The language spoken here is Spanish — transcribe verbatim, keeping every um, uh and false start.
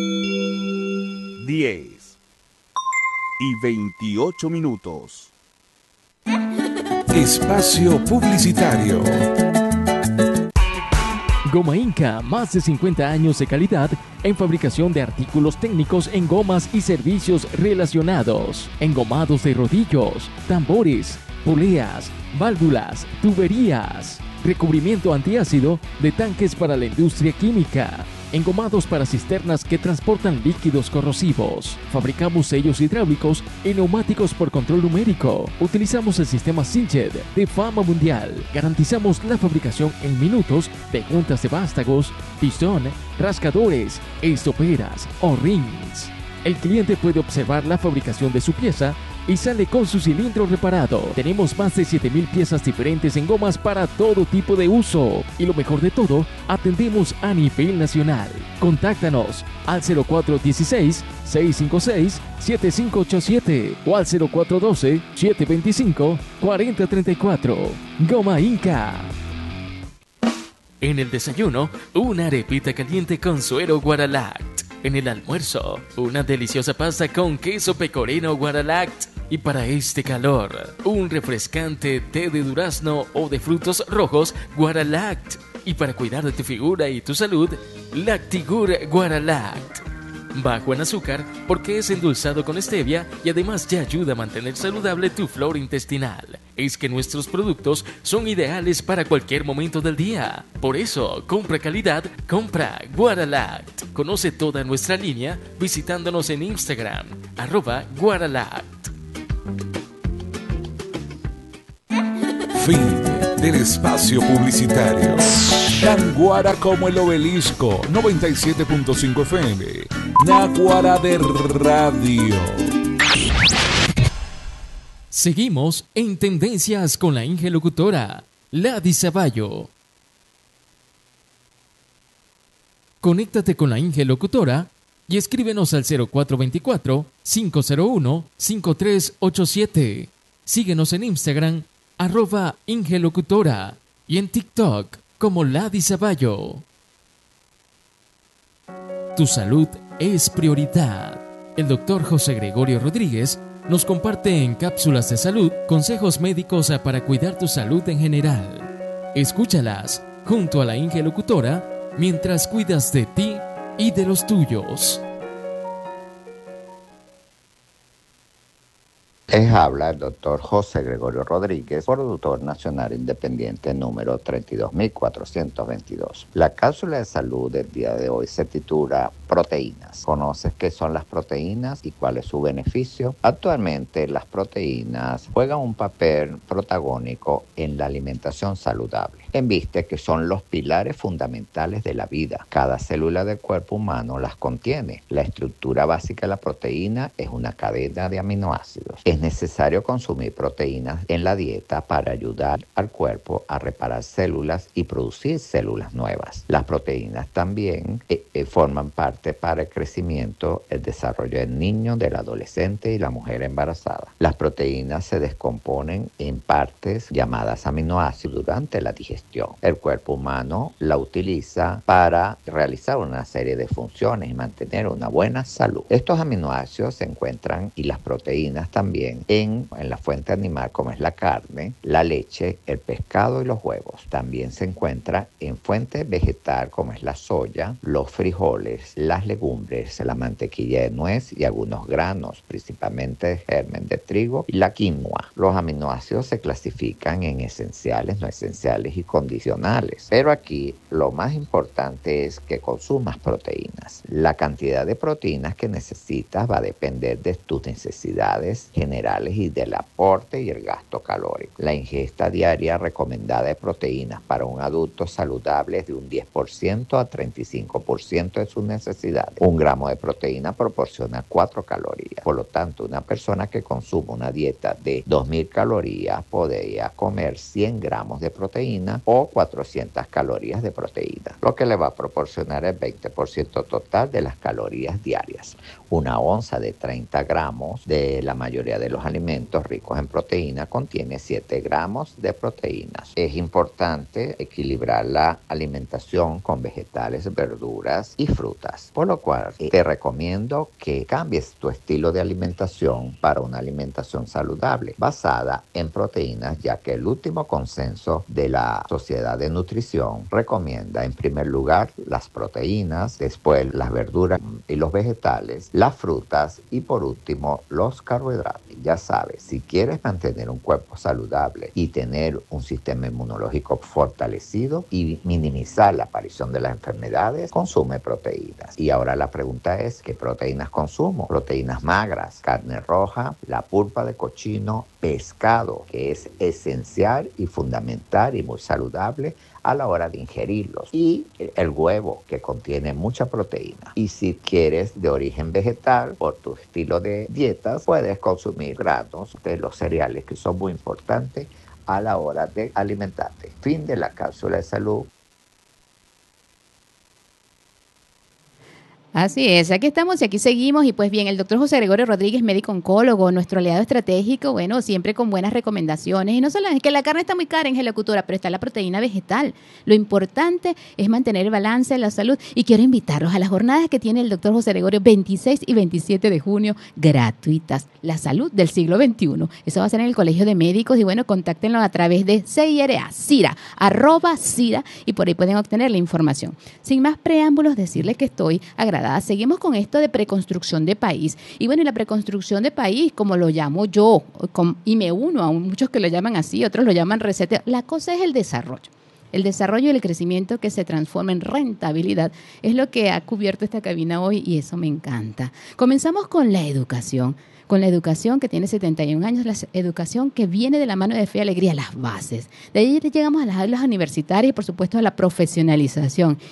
diez y veintiocho minutos. Espacio publicitario. Goma Inca, más de cincuenta años de calidad en fabricación de artículos técnicos en gomas y servicios relacionados, engomados de rodillos, tambores, poleas, válvulas, tuberías, recubrimiento antiácido de tanques para la industria química, engomados para cisternas que transportan líquidos corrosivos. Fabricamos sellos hidráulicos y neumáticos por control numérico. Utilizamos el sistema Sinched de fama mundial. Garantizamos la fabricación en minutos de juntas de vástagos, pistón, rascadores, estoperas o rings. El cliente puede observar la fabricación de su pieza y sale con su cilindro reparado. Tenemos más de siete mil piezas diferentes en gomas para todo tipo de uso. Y lo mejor de todo, atendemos a nivel nacional. Contáctanos al cero cuatro uno seis, seis cinco seis, siete cinco ocho siete o al cero cuatro uno dos, siete dos cinco, cuatro cero tres cuatro. Goma Inca. En el desayuno, una arepita caliente con suero Guaralact. En el almuerzo, una deliciosa pasta con queso pecorino Guaralact. Y para este calor, un refrescante té de durazno o de frutos rojos Guaralact. Y para cuidar de tu figura y tu salud, Lactigur Guaralact. Bajo en azúcar porque es endulzado con stevia y además te ayuda a mantener saludable tu flora intestinal. Es que nuestros productos son ideales para cualquier momento del día. Por eso, compra calidad, compra Guaralact. Conoce toda nuestra línea visitándonos en Instagram, arroba Guaralact. Fin del espacio publicitario. Tan guara como el obelisco, noventa y siete punto cinco F M. Naguará de Radio. Seguimos en Tendencias con la Inge Locutora, Lady Zavallo. Conéctate con la Inge Locutora y escríbenos al cero cuatro dos cuatro, cinco cero uno, cinco tres ocho siete. Síguenos en Instagram, arroba Inge Locutora, y en TikTok como Lady Zavallo. Tu salud es prioridad. El doctor José Gregorio Rodríguez nos comparte en cápsulas de salud consejos médicos para cuidar tu salud en general. Escúchalas junto a la Inge Locutora mientras cuidas de ti y de los tuyos. Les habla el doctor José Gregorio Rodríguez, productor nacional independiente número treinta y dos mil cuatrocientos veintidós. La cápsula de salud del día de hoy se titula Proteínas. ¿Conoces qué son las proteínas y cuál es su beneficio? Actualmente las proteínas juegan un papel protagónico en la alimentación saludable, en vista que son los pilares fundamentales de la vida. Cada célula del cuerpo humano las contiene. La estructura básica de la proteína es una cadena de aminoácidos. Es necesario consumir proteínas en la dieta para ayudar al cuerpo a reparar células y producir células nuevas. Las proteínas también eh, eh, forman parte para el crecimiento, el desarrollo del niño, del adolescente y la mujer embarazada. Las proteínas se descomponen en partes llamadas aminoácidos durante la digestión. El cuerpo humano la utiliza para realizar una serie de funciones y mantener una buena salud. Estos aminoácidos se encuentran, y las proteínas también, en, en la fuente animal como es la carne, la leche, el pescado y los huevos. También se encuentra en fuente vegetal como es la soya, los frijoles, las legumbres, la mantequilla de nuez y algunos granos, principalmente germen de trigo y la quinoa. Los aminoácidos se clasifican en esenciales, no esenciales y condicionales. Pero aquí lo más importante es que consumas proteínas. La cantidad de proteínas que necesitas va a depender de tus necesidades generales y del aporte y el gasto calórico. La ingesta diaria recomendada de proteínas para un adulto saludable es de un diez por ciento a treinta y cinco por ciento de sus necesidades. Un gramo de proteína proporciona cuatro calorías. Por lo tanto, una persona que consume una dieta de dos mil calorías podría comer cien gramos de proteína o cuatrocientas calorías de proteína, lo que le va a proporcionar el veinte por ciento total de las calorías diarias. Una onza de treinta gramos de la mayoría de de los alimentos ricos en proteína contiene siete gramos de proteínas. Es importante equilibrar la alimentación con vegetales, verduras y frutas, por lo cual te recomiendo que cambies tu estilo de alimentación para una alimentación saludable basada en proteínas, ya que el último consenso de la Sociedad de Nutrición recomienda en primer lugar las proteínas, después las verduras y los vegetales, las frutas y por último los carbohidratos. Ya sabes, si quieres mantener un cuerpo saludable y tener un sistema inmunológico fortalecido y minimizar la aparición de las enfermedades, consume proteínas. Y ahora la pregunta es, ¿qué proteínas consumo? Proteínas magras, carne roja, la pulpa de cochino, pescado, que es esencial y fundamental y muy saludable a la hora de ingerirlos, y el huevo, que contiene mucha proteína. Y si quieres de origen vegetal, por tu estilo de dietas, puedes consumir granos de los cereales, que son muy importantes a la hora de alimentarte. Fin de la cápsula de salud. Así es, aquí estamos y aquí seguimos. Y pues bien, el doctor José Gregorio Rodríguez, médico oncólogo, nuestro aliado estratégico, bueno, siempre con buenas recomendaciones. Y no solo es que la carne está muy cara en Gelocultura, pero está la proteína vegetal. Lo importante es mantener el balance, la salud. Y quiero invitarlos a las jornadas que tiene el doctor José Gregorio veintiséis y veintisiete de junio, gratuitas. La salud del siglo veintiuno. Eso va a ser en el Colegio de Médicos. Y bueno, contáctenlo a través de C I R A, CIRA, arroba CIRA, y por ahí pueden obtener la información. Sin más preámbulos, decirles que estoy agradecida. Seguimos con esto de preconstrucción de país. Y bueno, y la preconstrucción de país, como lo llamo yo, y me uno a muchos que lo llaman así, otros lo llaman receta. La cosa es el desarrollo. El desarrollo y el crecimiento que se transforma en rentabilidad es lo que ha cubierto esta cabina hoy, y eso me encanta. Comenzamos con la educación. Con la educación que tiene setenta y un años, la educación que viene de la mano de Fe y Alegría, las bases. De ahí llegamos a las aulas universitarias y por supuesto a la profesionalización.